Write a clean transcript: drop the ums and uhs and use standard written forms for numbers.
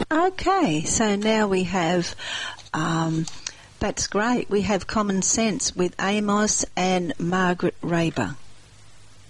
Okay, so now we have, that's great, we have Common Sense with Amos and Margaret Raber.